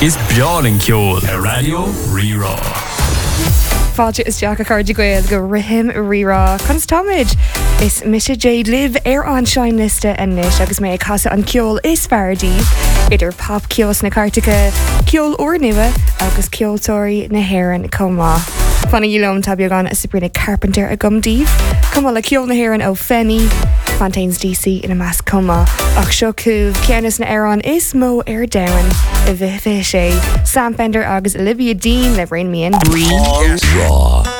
is Beyond and Kjol, a radio Rerá. Fáilte is Jack a Cardi Gwail go rihim Rerá. Cons Tomid is Misha Jade live an Shine liste and nish agus mé casa an Kjol is Faraday. Idir pop Kjos na Cartica, Kjol or Nua agus Kjol Tori na Heron Coma. Fanna Yulom Tabiagan is Sabrina Carpenter a Gumdiv. Coma la Kjol na Heron o Fenny. Fontaines DC in a mass coma. Ach Shokuv, Kianis na Aaron is Mo Down. Vivishe, Sam Fender agus Olivia Dean, le rain me in. Raw.